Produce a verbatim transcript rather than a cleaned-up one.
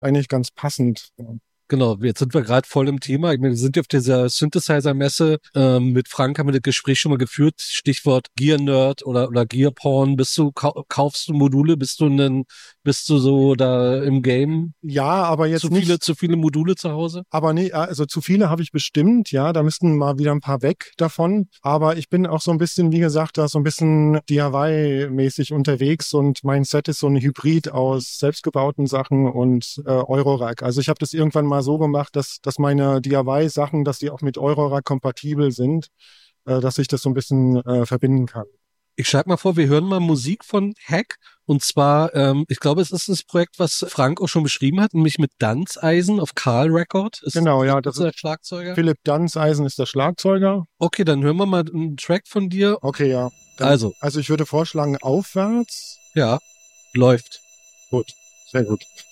eigentlich ganz passend. Genau, jetzt sind wir gerade voll im Thema. Ich meine, wir sind ja auf dieser Synthesizer-Messe. Ähm, mit Frank haben wir das Gespräch schon mal geführt. Stichwort Gear-Nerd oder, oder Gear-Porn. Bist du, kau kaufst du Module? Bist du ein, bist du so da im Game? Ja, aber Zu jetzt viele, nicht. zu viele Module zu Hause? Aber nee, also zu viele habe ich bestimmt, ja, da müssten mal wieder ein paar weg davon. Aber ich bin auch so ein bisschen, wie gesagt, da so ein bisschen D I Y-mäßig unterwegs und mein Set ist so ein Hybrid aus selbstgebauten Sachen und äh, Eurorack. Also ich habe das irgendwann mal so gemacht, dass, dass meine D I Y-Sachen, dass die auch mit Eurorack kompatibel sind, äh, dass ich das so ein bisschen äh, verbinden kann. Ich schlage mal vor, wir hören mal Musik von Hack. Und zwar, ähm, ich glaube, es ist das Projekt, was Frank auch schon beschrieben hat, nämlich mit Danzeisen auf Karl Record. Ist, Genau, ja, ist das der ist Schlagzeuger? Philipp Danzeisen ist der Schlagzeuger. Okay, dann hören wir mal einen Track von dir. Okay, ja. Dann, Also, also ich würde vorschlagen, aufwärts. ja, läuft. Gut, sehr gut.